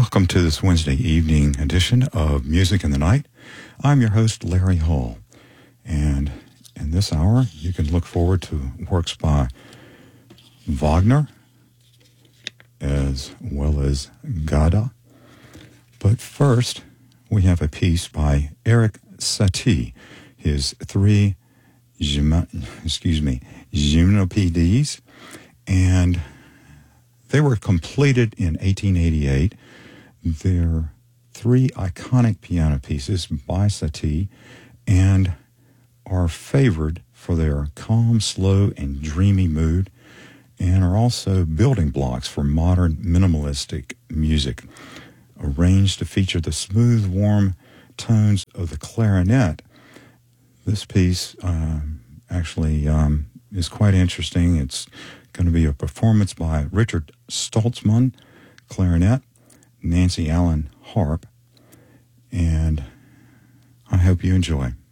Welcome to this Wednesday evening edition of Music in the Night. I'm your host, Larry Hall. And in this hour, you can look forward to works by Wagner as well as Gada. But first, we have a piece by Erik Satie, his three Gymnopédies, and they were completed in 1888. They're three iconic piano pieces by Satie and are favored for their calm, slow, and dreamy mood, and are also building blocks for modern minimalistic music. Arranged to feature the smooth, warm tones of the clarinet, this piece actually is quite interesting. It's going to be a performance by Richard Stoltzman, clarinet, Nancy Allen, harp, and I hope you enjoy.